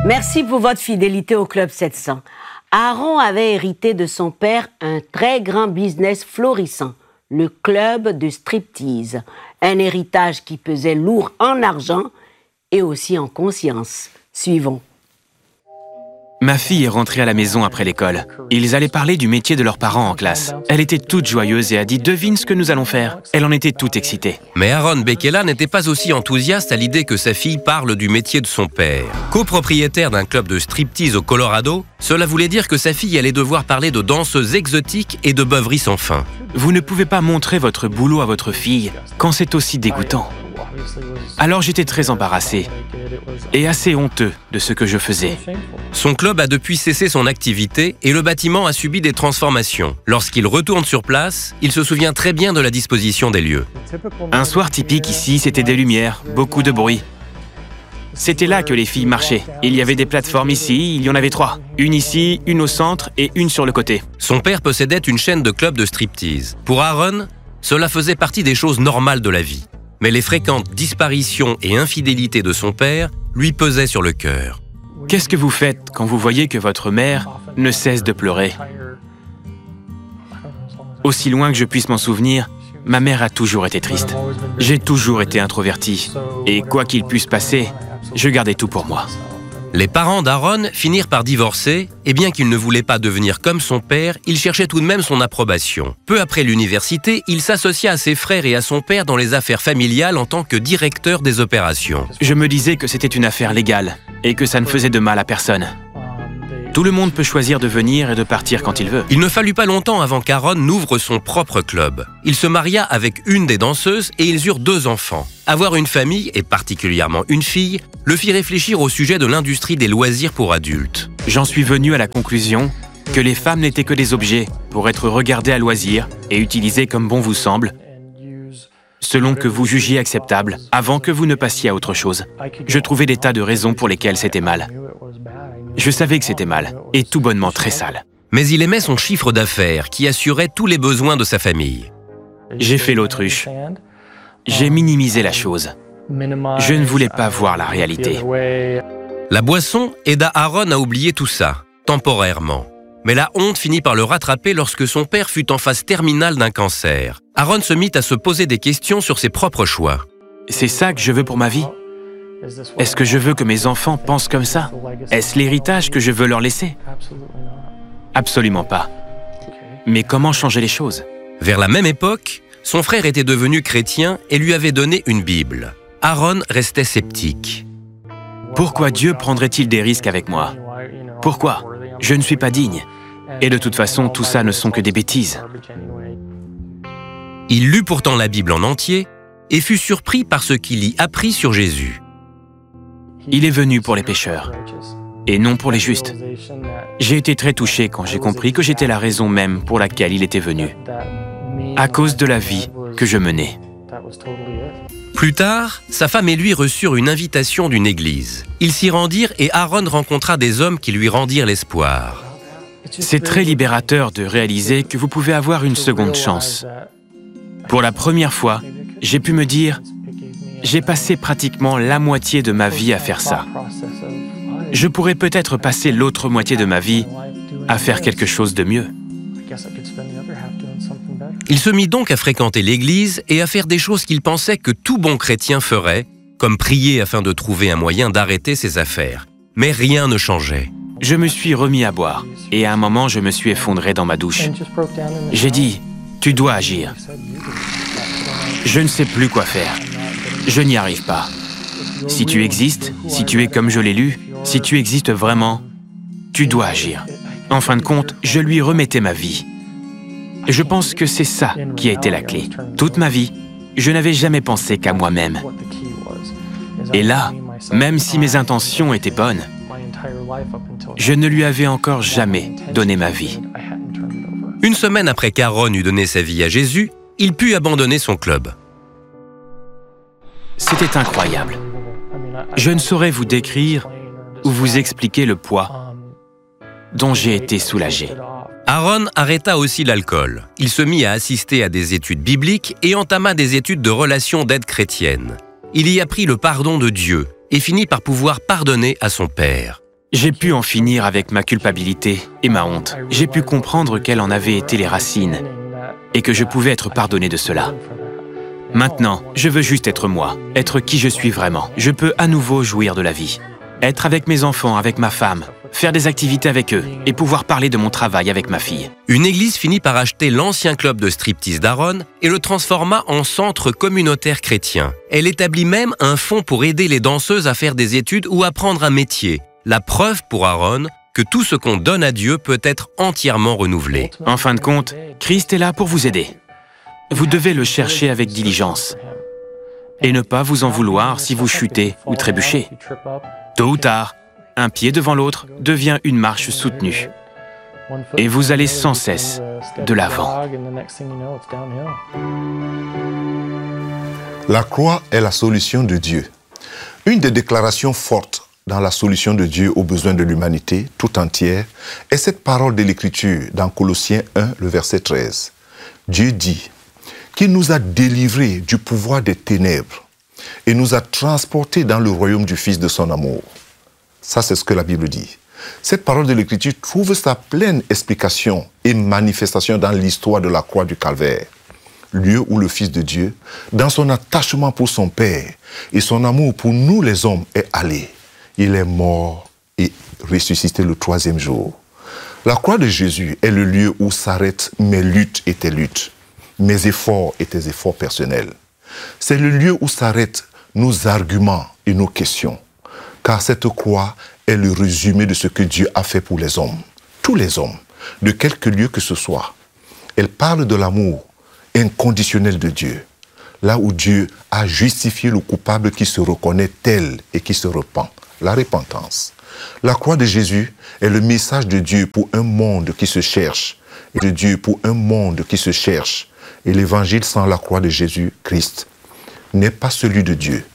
Merci pour votre fidélité au Club 700. Aaron avait hérité de son père un très grand business florissant, le club de striptease. Un héritage qui pesait lourd en argent et aussi en conscience. Suivons. Ma fille est rentrée à la maison après l'école. Ils allaient parler du métier de leurs parents en classe. Elle était toute joyeuse et a dit « Devine ce que nous allons faire ». Elle en était toute excitée. Mais Aaron Bekela n'était pas aussi enthousiaste à l'idée que sa fille parle du métier de son père. Copropriétaire d'un club de striptease au Colorado, cela voulait dire que sa fille allait devoir parler de danseuses exotiques et de beuveries sans fin. Vous ne pouvez pas montrer votre boulot à votre fille quand c'est aussi dégoûtant. Alors j'étais très embarrassé et assez honteux de ce que je faisais. Son club a depuis cessé son activité et le bâtiment a subi des transformations. Lorsqu'il retourne sur place, il se souvient très bien de la disposition des lieux. Un soir typique ici, c'était des lumières, beaucoup de bruit. C'était là que les filles marchaient. Il y avait des plateformes ici, il y en avait 3. Une ici, une au centre et une sur le côté. Son père possédait une chaîne de clubs de striptease. Pour Aaron, cela faisait partie des choses normales de la vie. Mais les fréquentes disparitions et infidélités de son père lui pesaient sur le cœur. Qu'est-ce que vous faites quand vous voyez que votre mère ne cesse de pleurer? Aussi loin que je puisse m'en souvenir, ma mère a toujours été triste. J'ai toujours été introverti. Et quoi qu'il puisse passer, je gardais tout pour moi. Les parents d'Aaron finirent par divorcer, et bien qu'il ne voulait pas devenir comme son père, il cherchait tout de même son approbation. Peu après l'université, il s'associa à ses frères et à son père dans les affaires familiales en tant que directeur des opérations. Je me disais que c'était une affaire légale, et que ça ne faisait de mal à personne. Tout le monde peut choisir de venir et de partir quand il veut. Il ne fallut pas longtemps avant qu'Aaron n'ouvre son propre club. Il se maria avec une des danseuses et ils eurent 2 enfants. Avoir une famille, et particulièrement une fille, le fit réfléchir au sujet de l'industrie des loisirs pour adultes. J'en suis venu à la conclusion que les femmes n'étaient que des objets pour être regardées à loisir et utilisées comme bon vous semble, selon que vous jugiez acceptable, avant que vous ne passiez à autre chose. Je trouvais des tas de raisons pour lesquelles c'était mal. Je savais que c'était mal, et tout bonnement très sale. Mais il aimait son chiffre d'affaires, qui assurait tous les besoins de sa famille. J'ai fait l'autruche. J'ai minimisé la chose. Je ne voulais pas voir la réalité. La boisson aida Aaron à oublier tout ça, temporairement. Mais la honte finit par le rattraper lorsque son père fut en phase terminale d'un cancer. Aaron se mit à se poser des questions sur ses propres choix. C'est ça que je veux pour ma vie? Est-ce que je veux que mes enfants pensent comme ça? Est-ce l'héritage que je veux leur laisser? Absolument pas. Mais comment changer les choses? Vers la même époque, son frère était devenu chrétien et lui avait donné une Bible. Aaron restait sceptique. Pourquoi Dieu prendrait-il des risques avec moi? Pourquoi? Je ne suis pas digne. Et de toute façon, tout ça ne sont que des bêtises. Il lut pourtant la Bible en entier et fut surpris par ce qu'il y apprit sur Jésus. Il est venu pour les pécheurs, et non pour les justes. J'ai été très touché quand j'ai compris que j'étais la raison même pour laquelle il était venu, à cause de la vie que je menais. Plus tard, sa femme et lui reçurent une invitation d'une église. Ils s'y rendirent et Aaron rencontra des hommes qui lui rendirent l'espoir. C'est très libérateur de réaliser que vous pouvez avoir une seconde chance. Pour la première fois, j'ai pu me dire « J'ai passé pratiquement la moitié de ma vie à faire ça. Je pourrais peut-être passer l'autre moitié de ma vie à faire quelque chose de mieux. » Il se mit donc à fréquenter l'église et à faire des choses qu'il pensait que tout bon chrétien ferait, comme prier afin de trouver un moyen d'arrêter ses affaires. Mais rien ne changeait. Je me suis remis à boire et à un moment, je me suis effondré dans ma douche. J'ai dit « Tu dois agir. » Je ne sais plus quoi faire. Je n'y arrive pas. Si tu existes, si tu es comme je l'ai lu, si tu existes vraiment, tu dois agir. En fin de compte, je lui remettais ma vie. Et je pense que c'est ça qui a été la clé. Toute ma vie, je n'avais jamais pensé qu'à moi-même. Et là, même si mes intentions étaient bonnes, je ne lui avais encore jamais donné ma vie. Une semaine après qu'Aaron eut donné sa vie à Jésus, il put abandonner son club. C'était incroyable. Je ne saurais vous décrire ou vous expliquer le poids dont j'ai été soulagé. Aaron arrêta aussi l'alcool. Il se mit à assister à des études bibliques et entama des études de relations d'aide chrétienne. Il y apprit le pardon de Dieu et finit par pouvoir pardonner à son père. J'ai pu en finir avec ma culpabilité et ma honte. J'ai pu comprendre quelles en avaient été les racines et que je pouvais être pardonné de cela. Maintenant, je veux juste être moi, être qui je suis vraiment. Je peux à nouveau jouir de la vie. Être avec mes enfants, avec ma femme, faire des activités avec eux et pouvoir parler de mon travail avec ma fille. Une église finit par acheter l'ancien club de striptease d'Aaron et le transforma en centre communautaire chrétien. Elle établit même un fonds pour aider les danseuses à faire des études ou apprendre un métier. La preuve pour Aaron que tout ce qu'on donne à Dieu peut être entièrement renouvelé. En fin de compte, Christ est là pour vous aider. Vous devez le chercher avec diligence et ne pas vous en vouloir si vous chutez ou trébuchez. Tôt ou tard, un pied devant l'autre devient une marche soutenue et vous allez sans cesse de l'avant. La croix est la solution de Dieu. Une des déclarations fortes dans la solution de Dieu aux besoins de l'humanité tout entière est cette parole de l'Écriture dans Colossiens 1, le verset 13. Dieu dit qu'il nous a délivrés du pouvoir des ténèbres et nous a transportés dans le royaume du Fils de son amour. Ça, c'est ce que la Bible dit. Cette parole de l'Écriture trouve sa pleine explication et manifestation dans l'histoire de la croix du Calvaire, lieu où le Fils de Dieu, dans son attachement pour son Père et son amour pour nous les hommes, est allé. Il est mort et ressuscité le 3e jour. La croix de Jésus est le lieu où s'arrêtent mes luttes et tes luttes, mes efforts et tes efforts personnels. C'est le lieu où s'arrêtent nos arguments et nos questions, car cette croix est le résumé de ce que Dieu a fait pour les hommes, tous les hommes, de quelque lieu que ce soit. Elle parle de l'amour inconditionnel de Dieu, là où Dieu a justifié le coupable qui se reconnaît tel et qui se repent. La repentance. La croix de Jésus est le message de Dieu pour un monde qui se cherche. De Dieu pour un monde qui se cherche. Et l'évangile sans la croix de Jésus-Christ n'est pas celui de Dieu.